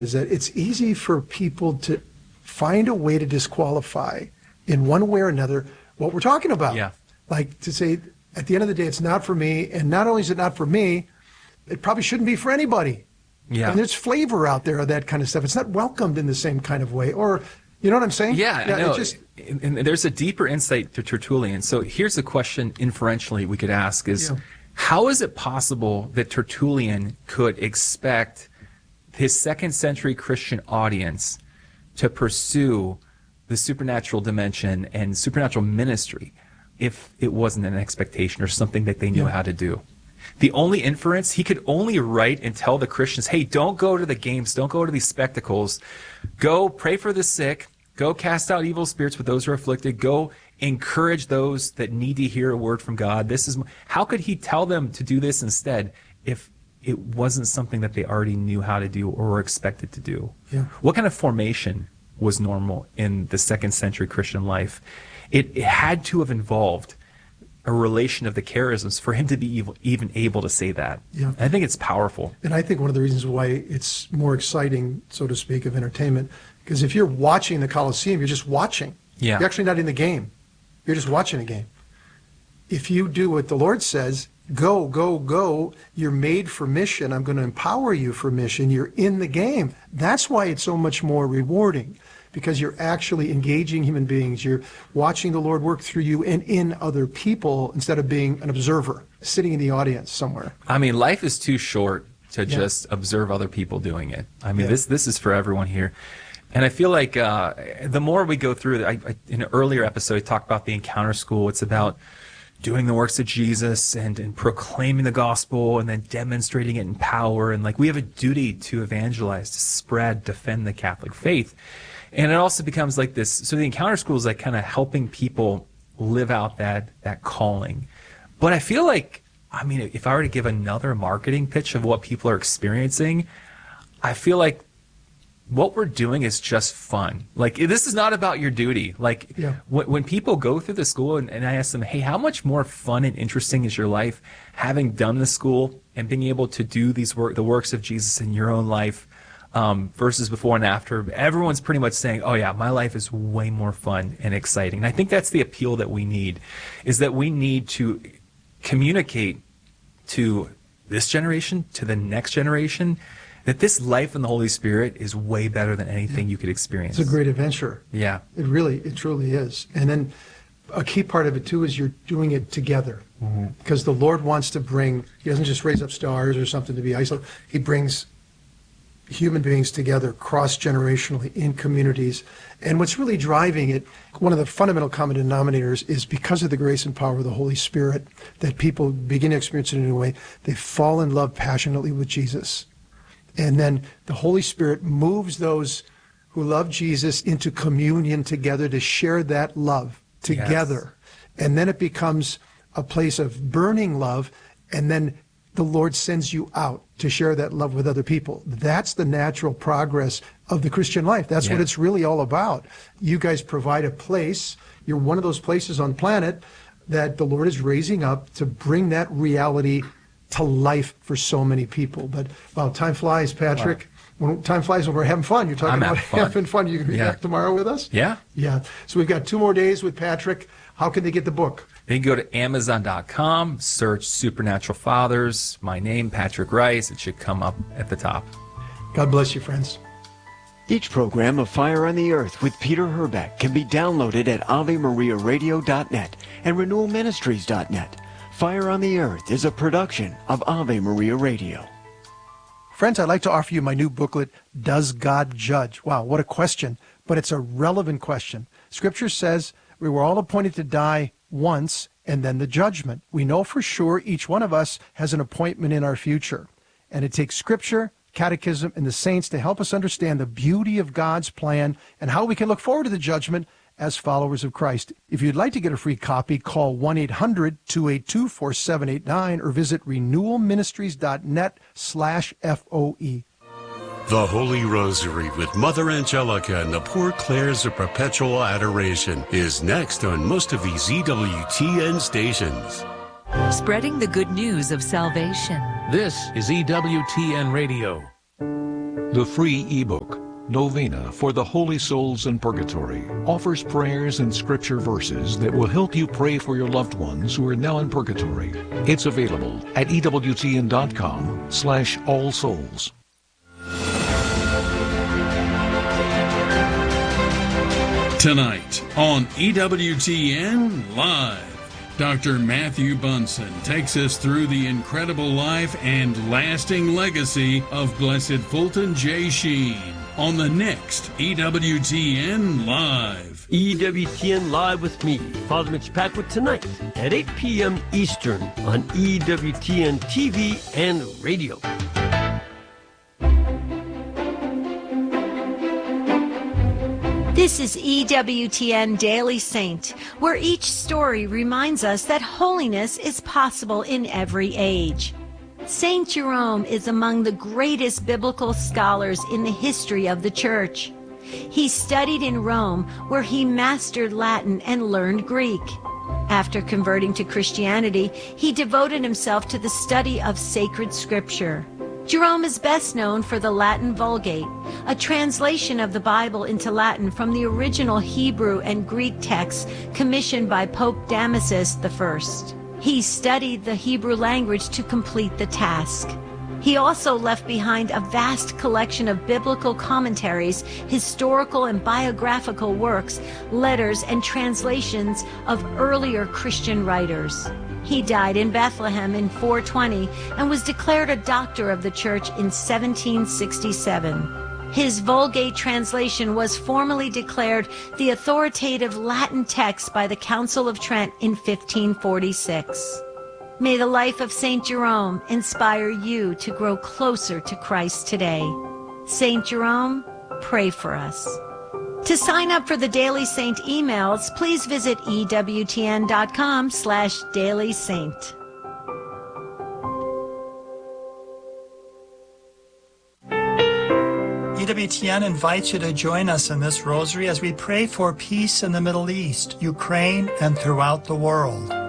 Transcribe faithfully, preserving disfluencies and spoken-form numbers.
is that it's easy for people to find a way to disqualify in one way or another what we're talking about. Yeah. Like to say, at the end of the day, it's not for me. And not only is it not for me, it probably shouldn't be for anybody. Yeah. And there's flavor out there of that kind of stuff. It's not welcomed in the same kind of way. Or, you know what I'm saying? Yeah, yeah I know. It just, and, and there's a deeper insight to Tertullian. So here's a question inferentially we could ask is, Yeah. how is it possible that Tertullian could expect his second century Christian audience to pursue the supernatural dimension and supernatural ministry if it wasn't an expectation or something that they knew Yeah. how to do? The only inference, he could only write and tell the Christians, hey, don't go to the games, don't go to these spectacles, go pray for the sick, go cast out evil spirits with those who are afflicted, go encourage those that need to hear a word from God. This is how could he tell them to do this instead if it wasn't something that they already knew how to do or were expected to do? Yeah. What kind of formation was normal in the second century Christian life? It, it had to have involved a relation of the charisms for him to be evil, even able to say that. Yeah. And I think it's powerful. and I think one of the reasons why it's more exciting, so to speak, of entertainment, because if you're watching the Colosseum, you're just watching. Yeah. You're actually not in the game. You're just watching a game. If you do what the Lord says, go, go, go, you're made for mission. I'm going to empower you for mission. You're in the game. That's why it's so much more rewarding, because you're actually engaging human beings. You're watching the Lord work through you and in other people instead of being an observer, sitting in the audience somewhere. I mean, life is too short to Yeah. just observe other people doing it. I mean, Yeah. this this is for everyone here. And I feel like uh, the more we go through, I, I, in an earlier episode, I talked about the Encounter School. It's about doing the works of Jesus and, and proclaiming the gospel and then demonstrating it in power. And like we have a duty to evangelize, to spread, defend the Catholic faith. And it also becomes like this. So the Encounter School is like kind of helping people live out that that calling. But I feel like, I mean, if I were to give another marketing pitch of what people are experiencing, I feel like what we're doing is just fun. Like, this is not about your duty. Like, Yeah. when, when people go through the school and, and I ask them, hey, how much more fun and interesting is your life having done the school and being able to do these work, the works of Jesus in your own life um, versus before and after? Everyone's pretty much saying, oh yeah, my life is way more fun and exciting. And I think that's the appeal that we need, is that we need to communicate to this generation, to the next generation, that this life in the Holy Spirit is way better than anything you could experience. It's a great adventure. Yeah. It really, it truly is. And then a key part of it too is you're doing it together, Mm-hmm. because the Lord wants to bring, he doesn't just raise up stars or something to be isolated. He brings human beings together cross-generationally in communities. And what's really driving it, one of the fundamental common denominators is because of the grace and power of the Holy Spirit, that people begin to experience it in a new way. They fall in love passionately with Jesus. And then the Holy Spirit moves those who love Jesus into communion together to share that love together. Yes. And then it becomes a place of burning love, and then the Lord sends you out to share that love with other people. That's the natural progress of the Christian life. That's Yeah. what it's really all about. You guys provide a place. You're one of those places on the planet that the Lord is raising up to bring that reality to life for so many people. But wow, time flies, Patrick. Wow. When time flies when we're having fun. You're talking I'm about having fun. having fun. You can be Yeah. back tomorrow with us? Yeah. Yeah. So we've got two more days with Patrick. How can they get the book? They can go to amazon dot com, search Supernatural Fathers, my name, Patrick Rice. It should come up at the top. God bless you, friends. Each program of Fire on the Earth with Peter Herbeck can be downloaded at ave maria radio dot net and renewal ministries dot net. Fire on the Earth is a production of Ave Maria Radio. Friends, I'd like to offer you my new booklet, Does God Judge? Wow, what a question, but it's a relevant question. Scripture says we were all appointed to die once and then the judgment. We know for sure each one of us has an appointment in our future. And it takes Scripture, Catechism, and the saints to help us understand the beauty of God's plan and how we can look forward to the judgment as followers of Christ. If you'd like to get a free copy, call one eight hundred two eight two four seven eight nine or visit renewal ministries dot net slash F O E. The Holy Rosary with Mother Angelica and the Poor Clares of Perpetual Adoration is next on most of these E W T N stations. Spreading the good news of salvation. This is E W T N Radio. The free ebook, Novena for the Holy Souls in Purgatory, offers prayers and scripture verses that will help you pray for your loved ones who are now in purgatory. It's available at ewtn.com slash all souls. Tonight on E W T N Live, Doctor Matthew Bunson takes us through the incredible life and lasting legacy of Blessed Fulton J. Sheen on the next E W T N Live. E W T N Live with me, Father Mitch Packwood, tonight at eight p.m. Eastern on E W T N T V and radio. This is E W T N Daily Saint, where each story reminds us that holiness is possible in every age. Saint Jerome is among the greatest biblical scholars in the history of the Church. He studied in Rome, where he mastered Latin and learned Greek. After converting to Christianity, he devoted himself to the study of sacred scripture. Jerome is best known for the Latin Vulgate, a translation of the Bible into Latin from the original Hebrew and Greek texts commissioned by Pope Damasus the First. He studied the Hebrew language to complete the task. He also left behind a vast collection of biblical commentaries, historical and biographical works, letters, and translations of earlier Christian writers. He died in Bethlehem in four twenty and was declared a doctor of the Church in seventeen sixty-seven. His Vulgate translation was formally declared the authoritative Latin text by the Council of Trent in fifteen forty-six. May the life of Saint Jerome inspire you to grow closer to Christ today. Saint Jerome, pray for us. To sign up for the Daily Saint emails, please visit ewtn.com slash Daily Saint. E W T N invites you to join us in this rosary as we pray for peace in the Middle East, Ukraine, and throughout the world.